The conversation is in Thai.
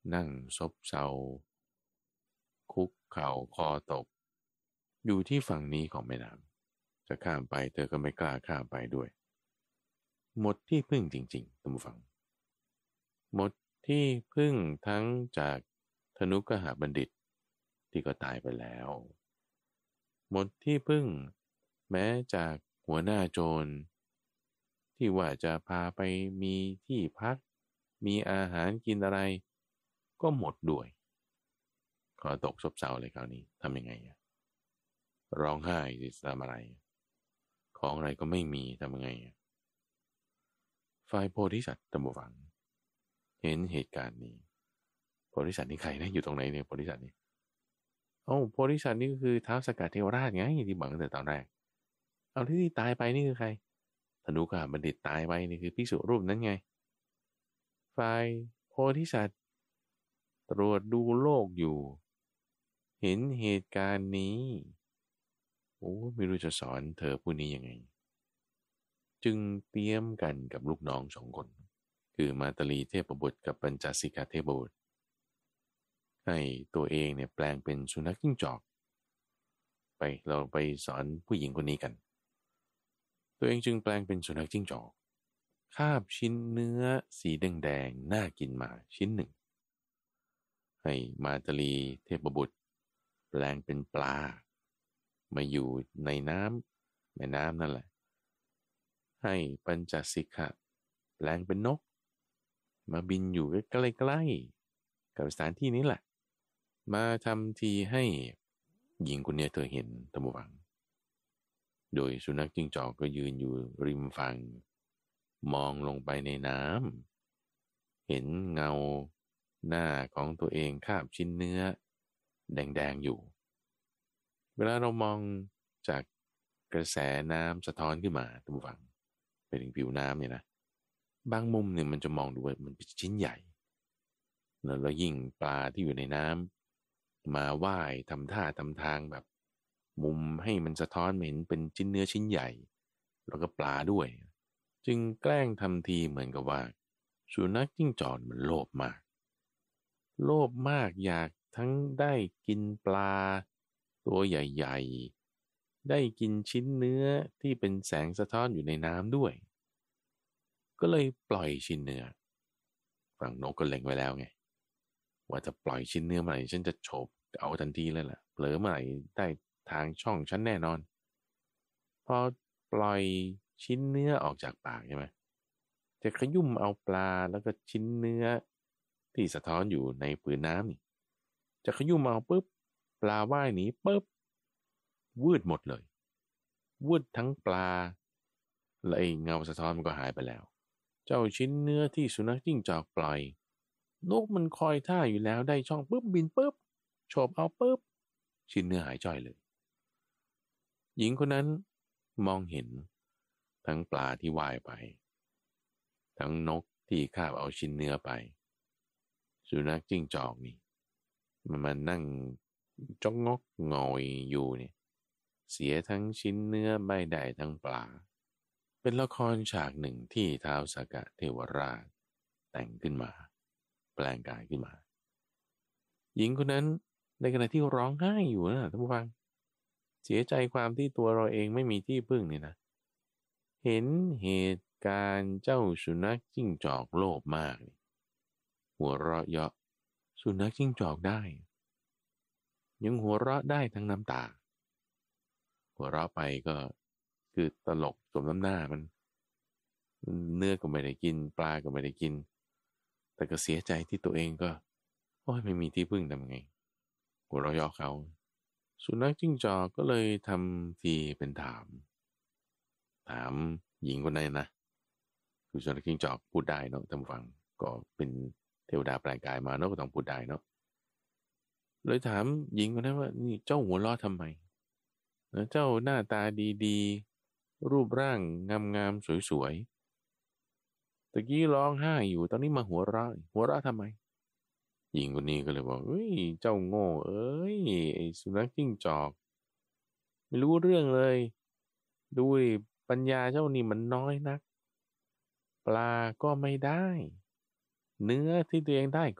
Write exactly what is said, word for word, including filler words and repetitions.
นั่งซบเซาคุกเข่าคอตกอยู่ที่ฝั่งนี้ของแม่น้ำจะข้ามไปเธอก็ไม่กล้าข้ามไปด้วยหมดที่พึ่งจริงๆท่านผู้ฟังหมดที่พึ่งทั้งจากธนุกหบัณฑิตที่ก็ตายไปแล้วหมดที่พึ่งแม้จากหัวหน้าโจรที่ว่าจะพาไปมีที่พักมีอาหารกินอะไรก็หมดด้วยขอตกซบเซาเลยคราวนี้ทำยังไงอะร้องไห้สิทำอะไรของอะไรก็ไม่มีทำยังไงอะฝ่ายโพธิสัตว์ตมวังเห็นเหตุการณ์นี้โพธิสัตว์นี่ใครนะอยู่ตรงไหนเนี่ยโพธิสัตว์นี่เอ้าโพธิสัตว์นี่ก็คือท้าวสกัดเทวราชไงที่บอกตั้งแต่ตอนแรกเอาที่ที่ตายไปนี่คือใครธนุกะบัณฑิตตายไปนี่คือภิกษุรูปนั้นไงฝ่ายโพธิสัตว์ตรวจดูโลกอยู่เห็นเหตุการณ์นี้โอ้ไม่รู้จะสอนเธอผู้นี้ยังไงจึงเตรียมกันกับลูกน้องสองคนคือมาตลีเทพบุตรกับปัญจสิกาเทพบุตรให้ตัวเองเนี่ยแปลงเป็นสุนัขจิ้งจอกไปเราไปสอนผู้หญิงคนนี้กันตัวเองจึงแปลงเป็นสุนัขจิ้งจอกคาบชิ้นเนื้อสีแดงๆน่ากินมาชิ้นหนึ่งให้มาตลีเทพบุตรแปลงเป็นปลามาอยู่ในน้ำแม่น้ำนั่นแหละให้ปัญจสิกะแปลงเป็นนกมาบินอยู่ใกล้ๆกับสถานที่นี้แหละมาทำทีให้หญิงคนนี้เธอเห็นตะมวังโดยสุนัขจิ้งจอกก็ยืนอยู่ริมฝั่งมองลงไปในน้ำเห็นเงาหน้าของตัวเองคาบชิ้นเนื้อแดงๆอยู่เวลาเรามองจากกระแสน้ำสะท้อนขึ้นมาตะมวังไปถึงผิวน้ำเนี่ยนะบางมุมเนี่ยมันจะมองดูว่ามันเป็นชิ้นใหญ่แล้วยิ่งปลาที่อยู่ในน้ำมาว่ายทำท่าทำทางแบบมุมให้มันสะท้อนเห็นเป็นชิ้นเนื้อชิ้นใหญ่แล้วก็ปลาด้วยจึงแกล้งทำทีเหมือนกับว่าสุนัขจิ้งจอกมันโลภมากโลภมากอยากทั้งได้กินปลาตัวใหญ่ๆได้กินชิ้นเนื้อที่เป็นแสงสะท้อนอยู่ในน้ำด้วยก็เลยปล่อยชิ้นเนื้อฝั่งนกก็เล็งไว้แล้วไงว่าจะปล่อยชิ้นเนื้อเมื่อไหร่ฉันจะโฉบเอาทันทีเลยล่ะเผลอเมื่อไหร่ได้ทางช่องฉันแน่นอนพอปล่อยชิ้นเนื้อออกจากปากใช่ไหมจะขยุ่มเอาปลาแล้วก็ชิ้นเนื้อที่สะท้อนอยู่ในผืนน้ำนี่จะขยุ่มเอาปุ๊บปลาว่ายหนีปุ๊บวืดหมดเลยวืดทั้งปลาและไอ้เงาสะท้อนมันก็หายไปแล้วเจ้าชิ้นเนื้อที่สุนัขจิ้งจอกปล่อยนกมันคอยท่าอยู่แล้วได้ช่องปุ๊บบินปุ๊บโฉบเอาปุ๊บชิ้นเนื้อหายจ้อยเลยหญิงคนนั้นมองเห็นทั้งปลาที่ว่ายไปทั้งนกที่คาบเอาชิ้นเนื้อไปสุนัขจิ้งจอกนี่มันมานั่งจ้องงอกงอยอยู่เนี่ยเสียทั้งชิ้นเนื้อไม่ได้ทั้งปลาเป็นละครฉากหนึ่งที่ท้าวสักกะเทวราชแต่งขึ้นมาแปลงกายขึ้นมาหญิงคนนั้นในขณะที่ร้องไห้อยู่นะท่านผู้ฟังเสียใจความที่ตัวเราเองไม่มีที่พึ่งนี่นะเห็นเหตุการณ์เจ้าสุนัขจิ้งจอกโลภมากหัวเราะเยาะสุนัขจิ้งจอกได้ยังหัวเราะได้ทั้งน้ำตาหัวเราะไปก็คือตลกสมน้ำหน้ามันเนื้อก็ไม่ได้กินปลาก็ไม่ได้กินแต่ก็เสียใจที่ตัวเองก็โอ้ยไม่มีที่พึ่งทำไงหัวเราะเยาะเขาสุนัขจิ้งจอกก็เลยทำทีเป็นถามถามหญิงคนนั้นนะคือสุนัขจิ้งจอกพูดได้เนาะท่านผู้ฟังก็เป็นเทวดาแปลงกายมาเนาะก็ต้องพูดได้เนาะเลยถามหญิงคนนั้นว่านี่เจ้าหัวเราะทำไมเจ้าหน้าตาดีๆรูปร่างงามๆสวยๆตะกี้ร้องไห้อยู่ตอนนี้มาหัวเราะหัวเราะทำไมหญิงคนนี้ก็เลยบอกเฮ้ยเจ้าโง่เอ้ยไอ้สุนัขจิ้งจอกไม่รู้เรื่องเลยดูปัญญาเจ้านี่มันน้อยนักปลาก็ไม่ได้เนื้อที่ตัวเองได้